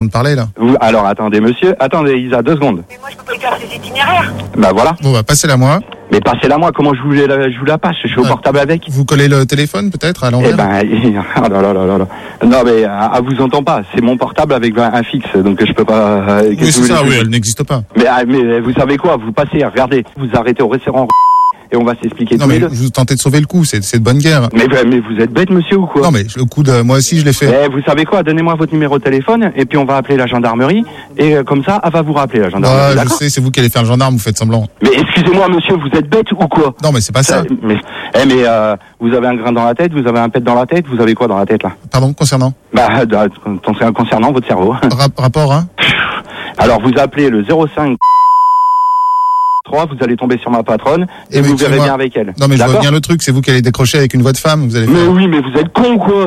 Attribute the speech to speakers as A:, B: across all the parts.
A: de parler, là.
B: Alors, attendez, monsieur. Attendez, Isa, 2 secondes.
C: Mais moi, je peux pas lui faire ses itinéraires.
B: Bah voilà.
A: Bon, bah, passez-la moi.
B: Mais passez-la moi, comment je vous la passe? Je suis au portable avec.
A: Vous collez le téléphone, peut-être, à l'envers?
B: Eh ben, oh là là là là là. Non, mais, vous entend pas. C'est mon portable avec un fixe, donc je peux pas,
A: oui, c'est ça, oui, elle n'existe pas.
B: Mais vous savez quoi? Vous passez, regardez. Vous arrêtez au restaurant. Et on va s'expliquer tous les deux.
A: Vous tentez de sauver le coup, c'est de bonne guerre.
B: Mais vous êtes bête, monsieur, ou quoi?
A: Non, mais le coup de, moi aussi, je l'ai fait.
B: Vous savez quoi? Donnez-moi votre numéro de téléphone, et puis on va appeler la gendarmerie, et comme ça, elle va vous rappeler, la gendarmerie.
A: Je sais, c'est vous qui allez faire le gendarme, vous faites semblant.
B: Mais excusez-moi, monsieur, vous êtes bête ou quoi?
A: Non, mais c'est pas ça.
B: Mais vous avez un grain dans la tête, vous avez un pet dans la tête, vous avez quoi dans la tête, là?
A: Pardon, concernant?
B: Concernant votre cerveau.
A: Rapport, hein?
B: Alors, vous appelez le 05... vous allez tomber sur ma patronne et vous verrez bien avec elle.
A: Non, mais je vois bien le truc, c'est vous qui allez décrocher avec une voix de femme, vous allez faire...
B: Mais oui, mais vous êtes con, quoi.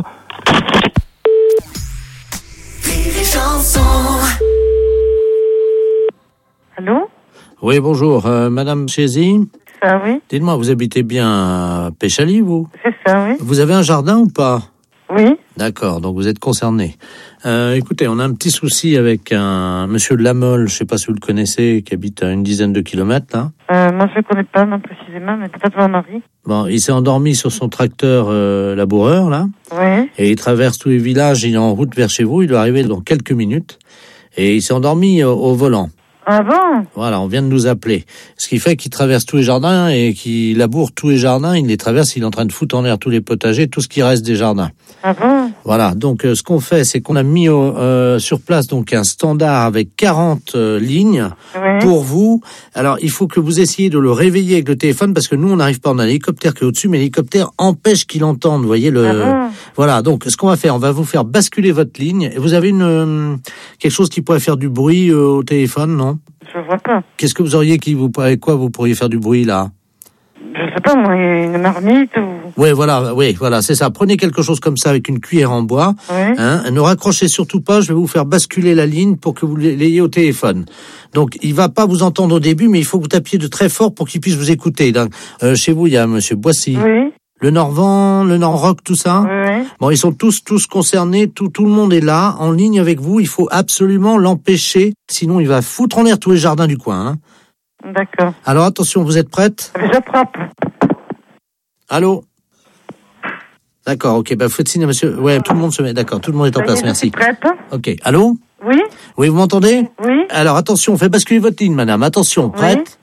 C: Allô?
D: Oui, bonjour, Madame Chézy.
C: Ça, oui.
D: Dites-moi, vous habitez bien à Péchaly, vous?
C: C'est ça, oui.
D: Vous avez un jardin ou pas?
C: Oui.
D: D'accord, donc vous êtes concerné. Écoutez, on a un petit souci avec un monsieur de Lamolle, je sais pas si vous le connaissez, qui habite à une dizaine de kilomètres, là.
C: Moi, je le connais pas, non, précisément, mais peut-être mon mari.
D: Bon, il s'est endormi sur son tracteur laboureur, là.
C: Oui.
D: Et il traverse tous les villages, il est en route vers chez vous, il doit arriver dans quelques minutes. Et il s'est endormi au volant.
C: Ah bon?
D: Voilà, on vient de nous appeler. Ce qui fait qu'il traverse tous les jardins et qu'il laboure tous les jardins, il les traverse, il est en train de foutre en l'air tous les potagers, tout ce qui reste des jardins.
C: Ah bon?
D: Voilà, donc ce qu'on fait, c'est qu'on a mis sur place donc un standard avec 40 lignes pour vous. Alors, il faut que vous essayiez de le réveiller avec le téléphone parce que nous, on n'arrive pas, on a l'hélicoptère qui est au-dessus, mais l'hélicoptère empêche qu'il entende, vous voyez Voilà, donc ce qu'on va faire, on va vous faire basculer votre ligne. Et vous avez quelque chose qui pourrait faire du bruit au téléphone, non?
C: Je vois pas.
D: Qu'est-ce que vous auriez avec quoi vous pourriez faire du bruit là?
C: Je sais pas, moi, une marmite ou...
D: Oui, voilà, c'est ça. Prenez quelque chose comme ça avec une cuillère en bois.
C: Oui.
D: Ne raccrochez surtout pas, je vais vous faire basculer la ligne pour que vous l'ayez au téléphone. Donc, il va pas vous entendre au début, mais il faut que vous tapiez de très fort pour qu'il puisse vous écouter. Donc, chez vous, il y a monsieur Boissy.
C: Oui.
D: Le Nord-Vent, le Nord-Rock, tout ça.
C: Oui.
D: Bon, ils sont tous concernés, tout le monde est là, en ligne avec vous. Il faut absolument l'empêcher, sinon il va foutre en l'air tous les jardins du coin. Hein.
C: D'accord.
D: Alors attention, vous êtes prête?
C: J'attrape.
D: Allô? D'accord, ok, faites signe à monsieur. Ouais, tout le monde se met, d'accord, tout le monde est en place, merci.
C: Je suis prête.
D: Ok, allô?
C: Oui.
D: Oui, vous m'entendez?
C: Oui.
D: Alors attention, on fait basculer votre ligne, madame. Attention, prête?
C: Oui.